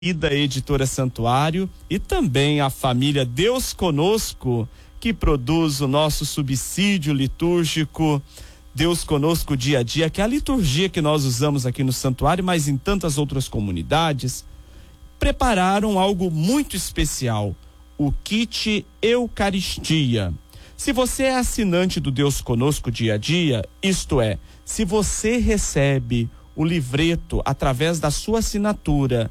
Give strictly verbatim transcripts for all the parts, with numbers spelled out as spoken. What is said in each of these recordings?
e da Editora Santuário e também a família Deus Conosco, que produz o nosso subsídio litúrgico Deus Conosco Dia a Dia, que é a liturgia que nós usamos aqui no Santuário, mas em tantas outras comunidades. Prepararam algo muito especial, o kit Eucaristia. Se você é assinante do Deus Conosco Dia a Dia, isto é, se você recebe o livreto através da sua assinatura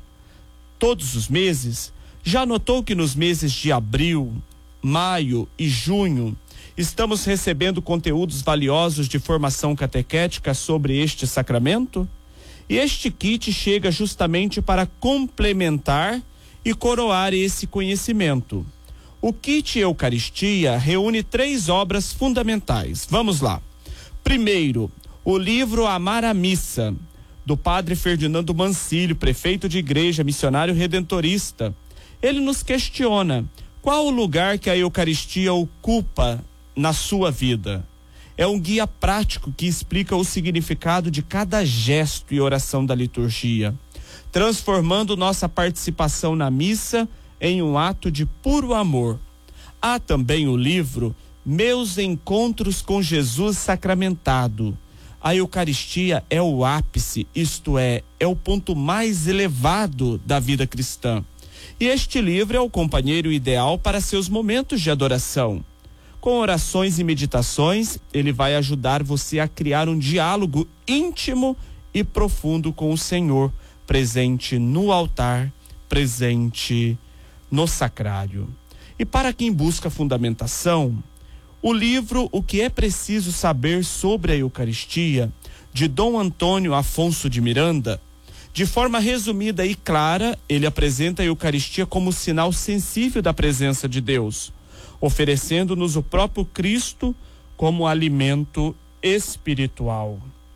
todos os meses, já notou que nos meses de abril, maio e junho estamos recebendo conteúdos valiosos de formação catequética sobre este sacramento? E este kit chega justamente para complementar e coroar esse conhecimento. O kit Eucaristia reúne três obras fundamentais. Vamos lá. Primeiro, o livro Amar a Missa, do padre Ferdinando Mancilio, prefeito de igreja, missionário redentorista. Ele nos questiona: qual o lugar que a Eucaristia ocupa na sua vida? É um guia prático que explica o significado de cada gesto e oração da liturgia, transformando nossa participação na missa em um ato de puro amor. Há também o livro Meus Encontros com Jesus Sacramentado. A Eucaristia é o ápice, isto é, é o ponto mais elevado da vida cristã. E este livro é o companheiro ideal para seus momentos de adoração. Com orações e meditações, ele vai ajudar você a criar um diálogo íntimo e profundo com o Senhor, presente no altar, presente no sacrário. E para quem busca fundamentação, o livro O que é preciso saber sobre a Eucaristia, de Dom Antônio Afonso de Miranda, de forma resumida e clara, ele apresenta a Eucaristia como sinal sensível da presença de Deus, oferecendo-nos o próprio Cristo como alimento espiritual.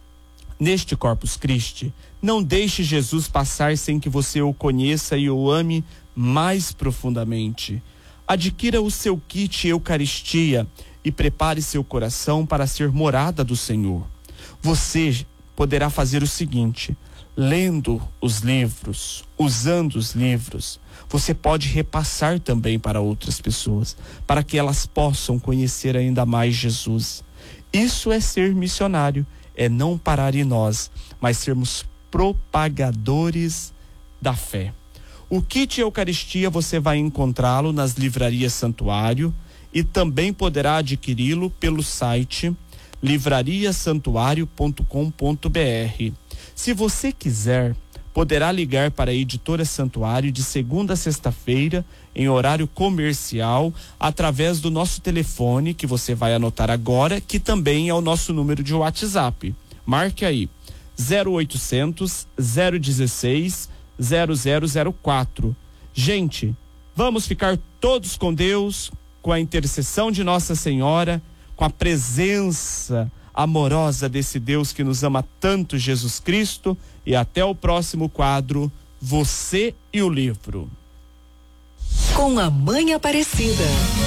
Neste Corpus Christi, não deixe Jesus passar sem que você o conheça e o ame mais profundamente. Adquira o seu kit Eucaristia e prepare seu coração para ser morada do Senhor. Você poderá fazer o seguinte: lendo os livros, usando os livros, você pode repassar também para outras pessoas, para que elas possam conhecer ainda mais Jesus. Isso é ser missionário, é não parar em nós, mas sermos propagadores da fé. O kit Eucaristia você vai encontrá-lo nas livrarias Santuário e também poderá adquiri-lo pelo site livraria santuário ponto com ponto br. Se você quiser, poderá ligar para a Editora Santuário de segunda a sexta-feira, em horário comercial, através do nosso telefone, que você vai anotar agora, que também é o nosso número de WhatsApp. Marque aí, zero oitocentos, zero dezesseis, zero zero zero quatro. Gente, vamos ficar todos com Deus, com a intercessão de Nossa Senhora, com a presença amorosa desse Deus que nos ama tanto, Jesus Cristo, e até o próximo quadro, Você e o Livro. Com a Mãe Aparecida.